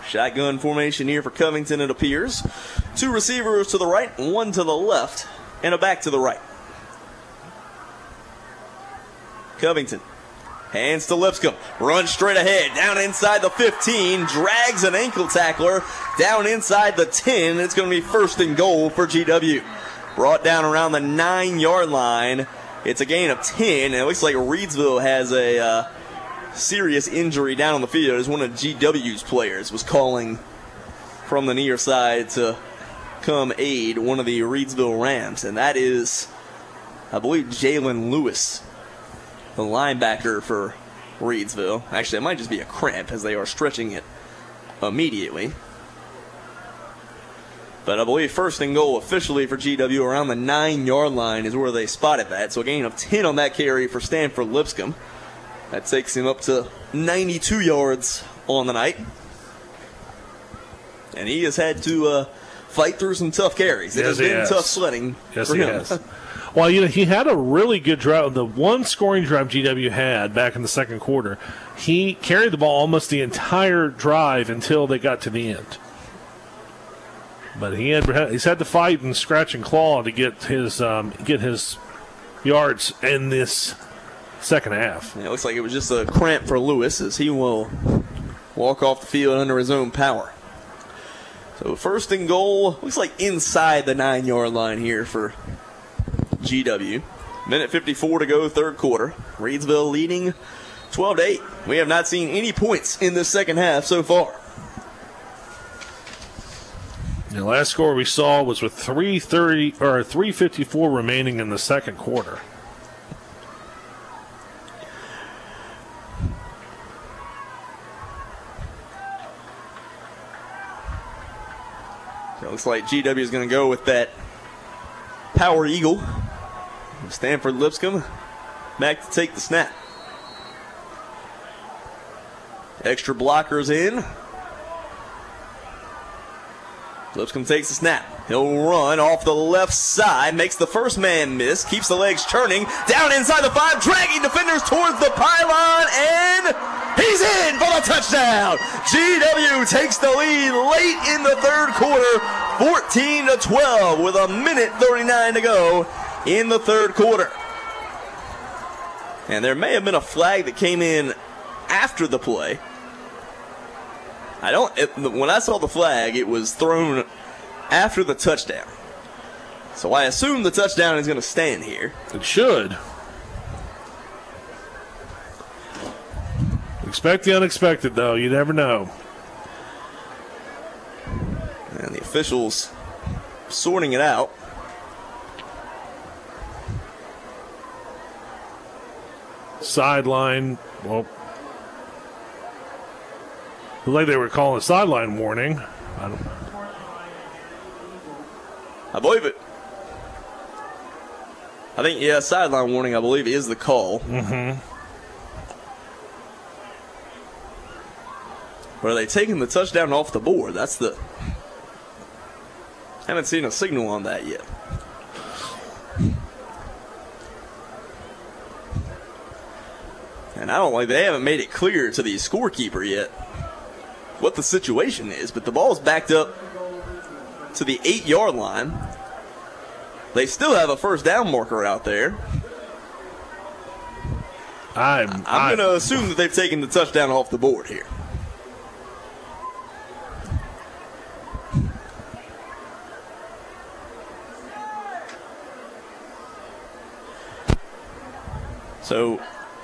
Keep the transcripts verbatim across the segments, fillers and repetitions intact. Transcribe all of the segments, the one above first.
Shotgun formation here for Covington, it appears. Two receivers to the right, one to the left, and a back to the right. Covington hands to Lipscomb, runs straight ahead, down inside the fifteen, drags an ankle tackler down inside the ten. It's going to be first and goal for G W. Brought down around the nine-yard line. It's a gain of ten, and it looks like Reedsville has a uh, serious injury down on the field as one of G W's players was calling from the near side to come aid one of the Reedsville Rams, and that is, I believe, Jalen Lewis, the linebacker for Reedsville. Actually, it might just be a cramp as they are stretching it immediately. But I believe first and goal officially for G W around the nine-yard line is where they spotted that. So a gain of ten on that carry for Stanford Lipscomb. That takes him up to ninety-two yards on the night. And he has had to uh, fight through some tough carries. It yes, has been has. tough sledding yes, for he him. Has. Well, you know, he had a really good drive. The one scoring drive G W had back in the second quarter, he carried the ball almost the entire drive until they got to the end. But he had he's had to fight and scratch and claw to get his um, get his yards in this second half. Yeah, it looks like it was just a cramp for Lewis as he will walk off the field under his own power. So first and goal, looks like inside the nine-yard line here for G W. Minute fifty-four to go, third quarter. Reedsville leading twelve to eight. We have not seen any points in this second half so far. The last score we saw was with three thirty or three fifty-four remaining in the second quarter. So it looks like G W is going to go with that Power Eagle. Stanford Lipscomb back to take the snap. Extra blockers in. Lipscomb takes the snap. He'll run off the left side, makes the first man miss, keeps the legs churning, down inside the five, dragging defenders towards the pylon, and he's in for the touchdown. G W takes the lead late in the third quarter, fourteen to twelve, with a minute thirty-nine to go in the third quarter. And there may have been a flag that came in after the play. I don't. It, when I saw the flag, it was thrown after the touchdown. So I assume the touchdown is going to stand here. It should. Expect the unexpected, though. You never know. And the officials sorting it out. Sideline. Well, like they were calling a sideline warning. I don't I believe it. I think, yeah, sideline warning, I believe, is the call. Mm-hmm. But are they taking the touchdown off the board? That's the... Haven't seen a signal on that yet. And I don't like, they haven't made it clear to the scorekeeper yet what the situation is, but the ball's backed up to the eight-yard line. They still have a first down marker out there. I'm, I'm, I'm going to assume that they've taken the touchdown off the board here. So,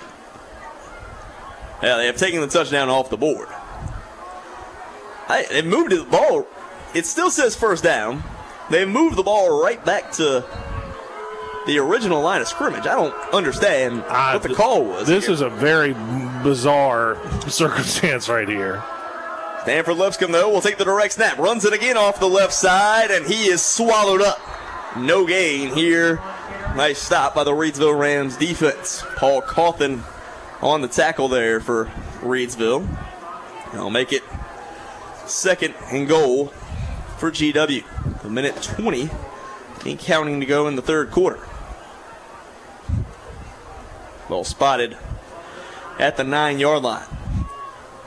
yeah, they have taken the touchdown off the board. Hey, they moved the ball. It still says first down. They moved the ball right back to the original line of scrimmage. I don't understand uh, what the call was. This here. is a very bizarre circumstance right here. Stanford Lipscomb, though, will take the direct snap. Runs it again off the left side, and he is swallowed up. No gain here. Nice stop by the Reedsville Rams defense. Paul Cawthon on the tackle there for Reedsville. They'll make it second and goal for G W. A minute twenty and counting to go in the third quarter. Ball spotted at the nine-yard line.